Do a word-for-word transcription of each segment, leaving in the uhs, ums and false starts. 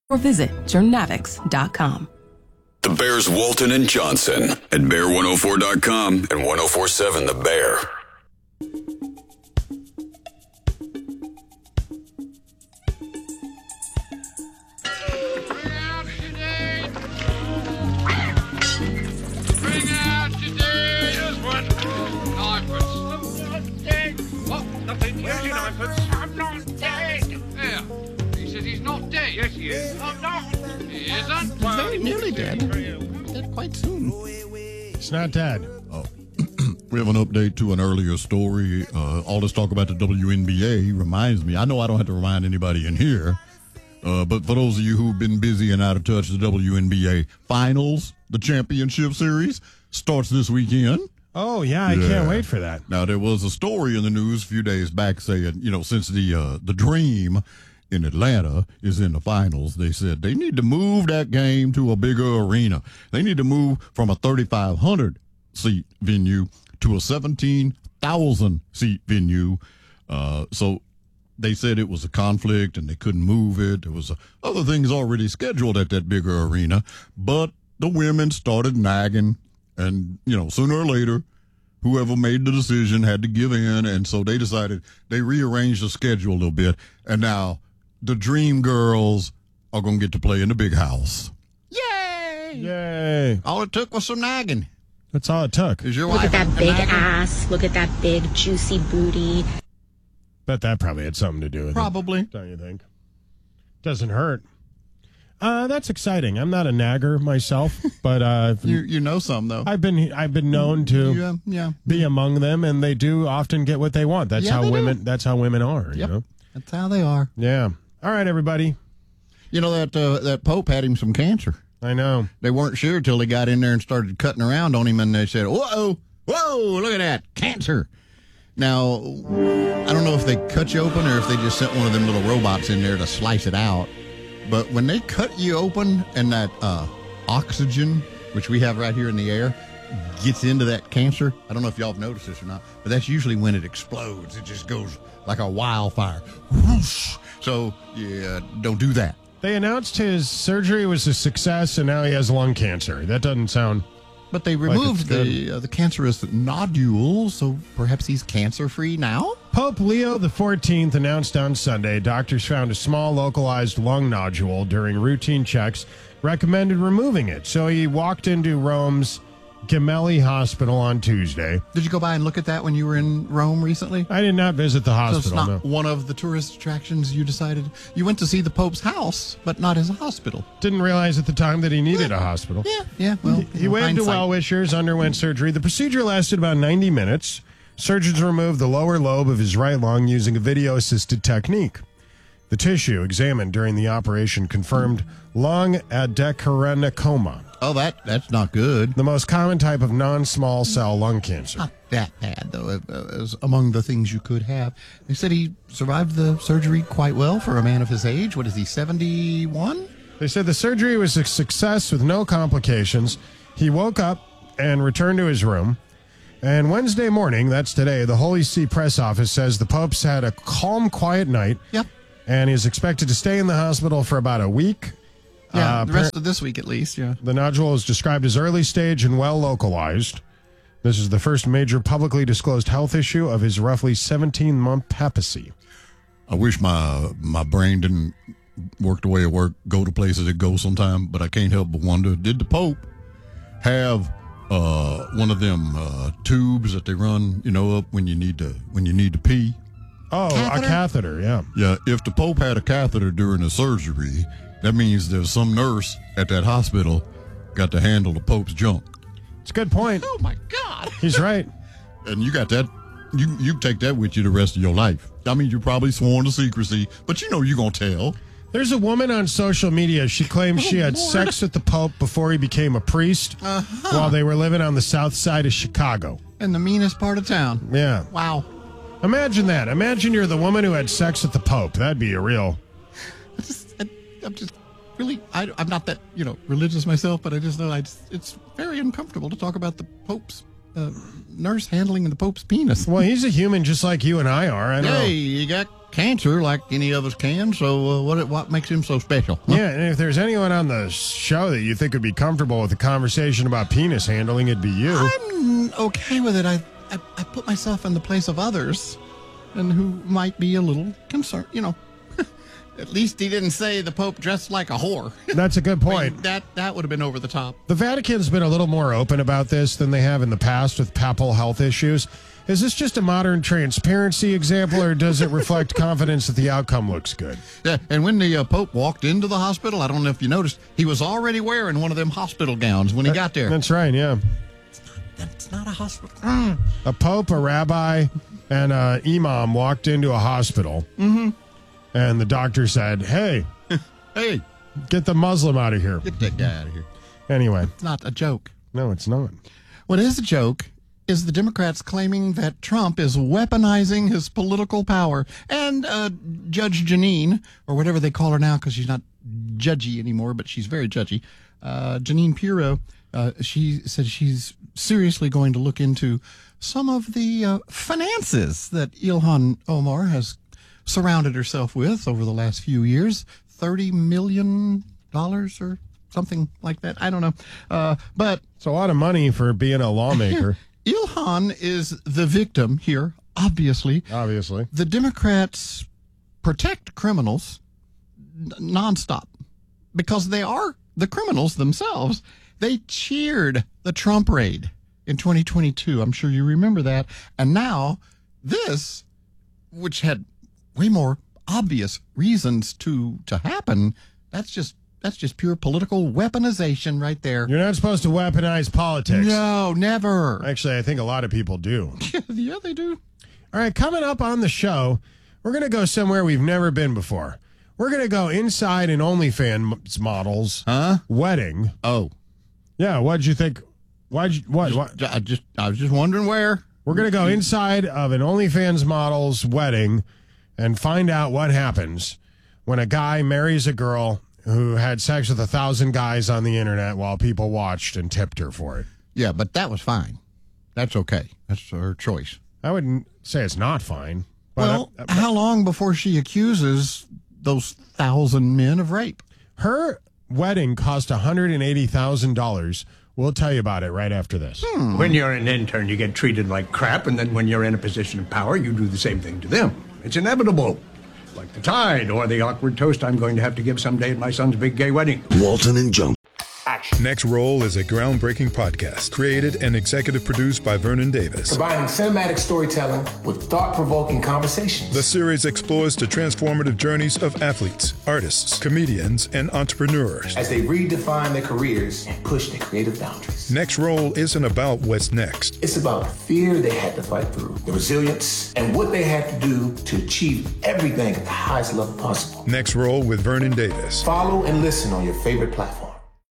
or visit Journavix dot com. The Bears Walton and Johnson at bear one oh four dot com and one oh four point seven The Bear. Bring out today. Here's one. Ninepence. What? Nothing. Where's your ninepence? I'm not dead. Yeah. He says he's not dead. Yes, he is. I'm not. He isn't. Well, very nearly dead. Dead quite soon. It's not dead. Oh. We have an update to an earlier story. Uh, all this talk about the W N B A reminds me. I know I don't have to remind anybody in here, uh, but for those of you who've been busy and out of touch, the W N B A Finals, the championship series, starts this weekend. Oh, yeah, I yeah. can't wait for that. Now, there was a story in the news a few days back saying, you know, since the uh, the Dream in Atlanta is in the finals, they said they need to move that game to a bigger arena. They need to move from a thirty-five hundred seat venue to a seventeen thousand seat venue. Uh, so they said it was a conflict and they couldn't move it. There was uh, other things already scheduled at that bigger arena, but the women started nagging, and, you know, sooner or later, whoever made the decision had to give in, and so they decided they rearranged the schedule a little bit, and now the Dream Girls are going to get to play in the big house. Yay! Yay. All it took was some nagging. That's all it took. Is your Look wife at that a big nagger? ass. Look at that big, juicy booty. Bet that probably had something to do with Probably. it. Don't you think? Doesn't hurt. Uh, that's exciting. I'm not a nagger myself, but uh, You you know some, though. I've been I've been known to yeah, yeah. be among them, and they do often get what they want. That's Yeah, how they women. do. That's how women are. You Yep. know. That's how they are. Yeah. All right, everybody. You know, that uh, that Pope had him some cancer. I know. They weren't sure till they got in there and started cutting around on him, and they said, whoa, whoa, look at that, cancer. Now, I don't know if they cut you open or if they just sent one of them little robots in there to slice it out. But when they cut you open and that uh, oxygen, which we have right here in the air, gets into that cancer, I don't know if y'all have noticed this or not, but that's usually when it explodes. It just goes like a wildfire. Whoosh. So, yeah, don't do that. They announced his surgery was a success, and now he has lung cancer. That doesn't sound. But they Like removed it's the uh, the cancerous nodule, so perhaps he's cancer-free now? Pope Leo the fourteenth announced on Sunday doctors found a small localized lung nodule during routine checks, recommended removing it. So he walked into Rome's Gemelli Hospital on Tuesday. Did you go by and look at that when you were in Rome recently? I did not visit the So hospital. it's not No. one of the tourist attractions you decided? You went to see the Pope's house, but not his hospital. Didn't realize at the time that he needed a hospital. Yeah, yeah, well, He, he waved to hindsight. well-wishers, underwent surgery. The procedure lasted about ninety minutes. Surgeons removed the lower lobe of his right lung using a video-assisted technique. The tissue examined during the operation confirmed lung adenocarcinoma, Oh, that that's not good. the most common type of non-small cell lung cancer. Not that bad, though. It, uh, it was among the things you could have. They said he survived the surgery quite well for a man of his age. What is he, seventy-one? They said the surgery was a success with no complications. He woke up and returned to his room. And Wednesday morning, that's today, the Holy See press office says the Pope's had a calm, quiet night. Yep. And is expected to stay in the hospital for about a week. Yeah, Uh, the rest of this week at least, yeah. The nodule is described as early stage and well localized. This is the first major publicly disclosed health issue of his roughly seventeen-month papacy. I wish my my brain didn't work the way it worked, go to places it goes sometime, but I can't help but wonder, did the Pope have uh, one of them uh, tubes that they run, you know, up when you need to when you need to pee? Oh, Catheter? a catheter, yeah. Yeah, if the Pope had a catheter during the surgery, that means there's some nurse at that hospital got to handle the Pope's junk. It's a good point. Oh, my God. He's right. And you got that, you you take that with you the rest of your life. I mean, you're probably sworn to secrecy, but you know you're going to tell. There's a woman on social media. She claims she had Lord. sex with the Pope before he became a priest Uh-huh. while they were living on the south side of Chicago. In the meanest part of town. Yeah. Wow. Imagine that. Imagine you're the woman who had sex with the Pope. That'd be a real. I just, I, I'm just really, I, I'm not that, you know, religious myself, but I just know I just, it's very uncomfortable to talk about the Pope's uh, nurse handling the Pope's penis. Well, he's a human just like you and I are. I know. Hey, you got cancer like any of us can. So uh, what what makes him so special? Huh? Yeah, and if there's anyone on the show that you think would be comfortable with a conversation about penis handling, it'd be you. I'm okay with it. I, I I put myself in the place of others, and who might be a little concerned. You know, at least he didn't say the Pope dressed like a whore. That's a good I point. mean, that that would have been over the top. The Vatican's been a little more open about this than they have in the past with papal health issues. Is this just a modern transparency example, or does it reflect confidence that the outcome looks good? Yeah, and when the uh, Pope walked into the hospital, I don't know if you noticed, he was already wearing one of them hospital gowns when he got there. That's right, yeah. That's not a hospital. Mm. A pope, a rabbi, and an imam walked into a hospital, mm-hmm. and the doctor said, hey, hey, get the Muslim out of here. Get that guy out of here. Anyway. It's not a joke. No, it's not. What is a joke is the Democrats claiming that Trump is weaponizing his political power. And uh, Judge Janine, or whatever they call her now because she's not judgy anymore, but she's very judgy, uh, Janine Pirro, uh, she said she's seriously going to look into some of the uh, finances that Ilhan Omar has surrounded herself with over the last few years, thirty million dollars or something like that. I don't know. Uh, but it's a lot of money for being a lawmaker. Ilhan is the victim here, obviously. Obviously. The Democrats protect criminals n- nonstop because they are the criminals themselves. They cheered the Trump raid in twenty twenty-two. I'm sure you remember that. And now this, which had way more obvious reasons to, to happen, that's just That's just pure political weaponization right there. You're not supposed to weaponize politics. No, never. Actually, I think a lot of people do. Yeah, they do. All right, coming up on the show, we're going to go somewhere we've never been before. We're going to go inside an OnlyFans model's huh? wedding. Oh. Yeah, what'd you think? Why'd you, what, what? I just, I was just wondering where. We're going to go inside of an OnlyFans model's wedding and find out what happens when a guy marries a girl who had sex with a thousand guys on the internet while people watched and tipped her for it. Yeah, but that was fine. That's okay. That's her choice. I wouldn't say it's not fine. But well, I, I, how long before she accuses those thousand men of rape? Her wedding cost one hundred eighty thousand dollars. We'll tell you about it right after this. Hmm. When you're an intern, you get treated like crap, and then when you're in a position of power, you do the same thing to them. It's inevitable. Like the tide or the awkward toast I'm going to have to give someday at my son's big gay wedding. Walton and Jones. Next Roll is a groundbreaking podcast created and executive produced by Vernon Davis. Combining cinematic storytelling with thought-provoking conversations. The series explores the transformative journeys of athletes, artists, comedians, and entrepreneurs as they redefine their careers and push their creative boundaries. Next Roll isn't about what's next. It's about the fear they had to fight through, the resilience, and what they had to do to achieve everything at the highest level possible. Next Roll with Vernon Davis. Follow and listen on your favorite platform.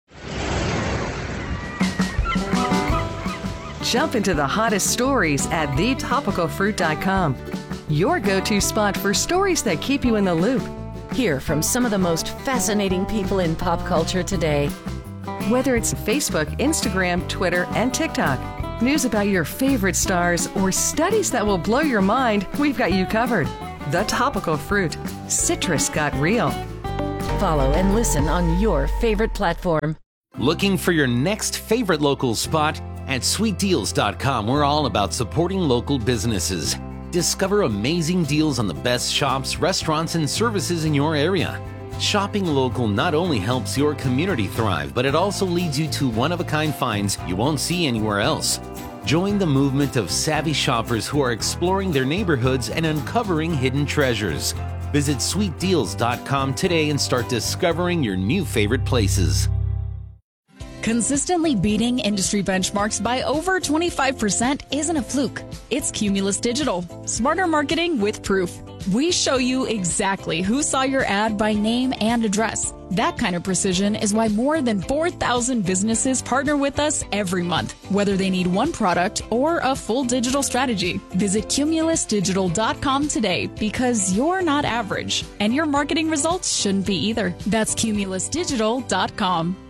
Jump into the hottest stories at the topical fruit dot com. Your go-to spot for stories that keep you in the loop. Hear from some of the most fascinating people in pop culture today. Whether it's Facebook, Instagram, Twitter, and TikTok, news about your favorite stars, or studies that will blow your mind, we've got you covered. The Topical Fruit. Citrus got real. Follow and listen on your favorite platform. Looking for your next favorite local spot? At sweet deals dot com, we're all about supporting local businesses. Discover amazing deals on the best shops, restaurants, and services in your area. Shopping local not only helps your community thrive, but it also leads you to one-of-a-kind finds you won't see anywhere else. Join the movement of savvy shoppers who are exploring their neighborhoods and uncovering hidden treasures. Visit sweet deals dot com today and start discovering your new favorite places. Consistently beating industry benchmarks by over twenty-five percent isn't a fluke. It's Cumulus Digital. Smarter marketing with proof. We show you exactly who saw your ad by name and address. That kind of precision is why more than four thousand businesses partner with us every month, whether they need one product or a full digital strategy. Visit cumulus digital dot com today because you're not average, and your marketing results shouldn't be either. That's cumulus digital dot com.